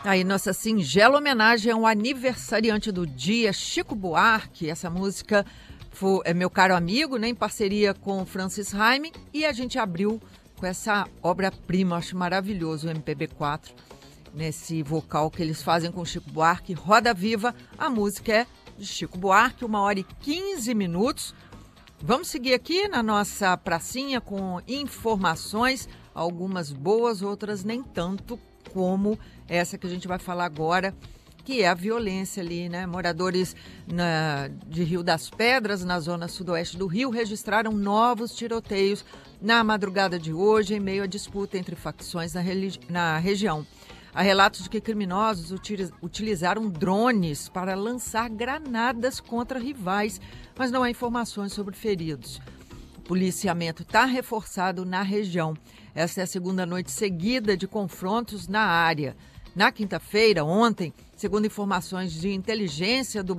Aí, nossa singela homenagem ao aniversariante do dia, Chico Buarque. Essa música é Meu Caro Amigo, né, em parceria com Francis Raime. E a gente abriu com essa obra-prima, acho maravilhoso, o MPB4. Nesse vocal que eles fazem com Chico Buarque, Roda Viva. A música é de Chico Buarque, 1h15. Vamos seguir aqui na nossa pracinha com informações, algumas boas, outras nem tanto, como essa que a gente vai falar agora, que é a violência ali, né? Moradores de Rio das Pedras, na zona sudoeste do Rio, registraram novos tiroteios na madrugada de hoje, em meio à disputa entre facções na região. Há relatos de que criminosos utilizaram drones para lançar granadas contra rivais, mas não há informações sobre feridos. O policiamento está reforçado na região. Esta é a segunda noite seguida de confrontos na área. Na quinta-feira, ontem, segundo informações de inteligência do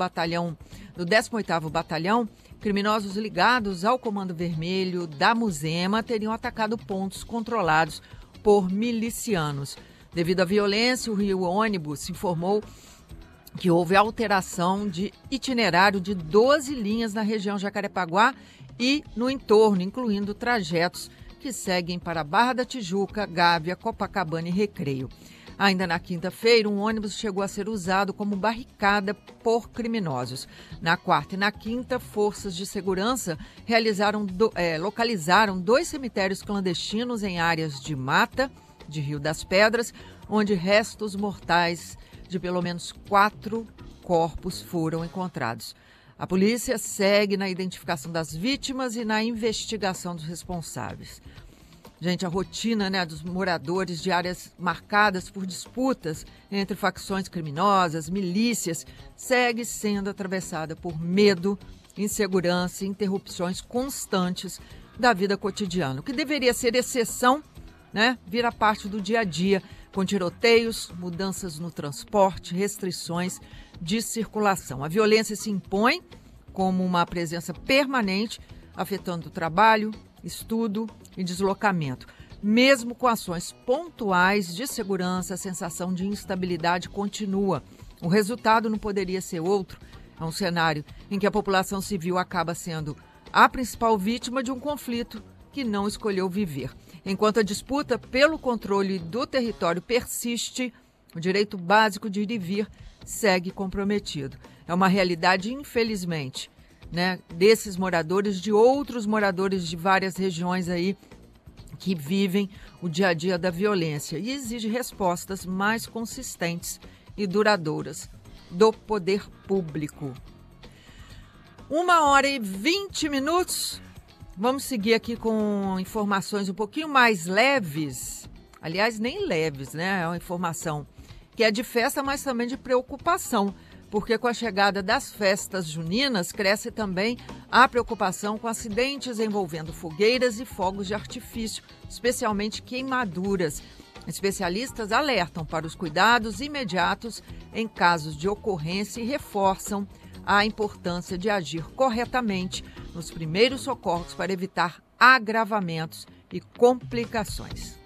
18º Batalhão, criminosos ligados ao Comando Vermelho da Muzema teriam atacado pontos controlados por milicianos. Devido à violência, o Rio Ônibus informou que houve alteração de itinerário de 12 linhas na região Jacarepaguá e no entorno, incluindo trajetos que seguem para Barra da Tijuca, Gávea, Copacabana e Recreio. Ainda na quinta-feira, um ônibus chegou a ser usado como barricada por criminosos. Na quarta e na quinta, forças de segurança localizaram 2 cemitérios clandestinos em áreas de mata de Rio das Pedras, onde restos mortais de pelo menos 4 corpos foram encontrados. A polícia segue na identificação das vítimas e na investigação dos responsáveis. Gente, a rotina, né, dos moradores de áreas marcadas por disputas entre facções criminosas, milícias, segue sendo atravessada por medo, insegurança e interrupções constantes da vida cotidiana. O que deveria ser exceção, né, vira parte do dia a dia, com tiroteios, mudanças no transporte, restrições de circulação. A violência se impõe como uma presença permanente, afetando o trabalho, estudo e deslocamento. Mesmo com ações pontuais de segurança, a sensação de instabilidade continua. O resultado não poderia ser outro. É um cenário em que a população civil acaba sendo a principal vítima de um conflito que não escolheu viver. Enquanto a disputa pelo controle do território persiste, o direito básico de ir e vir segue comprometido. É uma realidade, infelizmente, né, desses moradores, de outros moradores de várias regiões aí que vivem o dia a dia da violência e exige respostas mais consistentes e duradouras do poder público. 1h20. Vamos seguir aqui com informações um pouquinho mais leves. Aliás, nem leves, né? É uma informação que é de festa, mas também de preocupação, porque com a chegada das festas juninas cresce também a preocupação com acidentes envolvendo fogueiras e fogos de artifício, especialmente queimaduras. Especialistas alertam para os cuidados imediatos em casos de ocorrência e reforçam a importância de agir corretamente nos primeiros socorros para evitar agravamentos e complicações.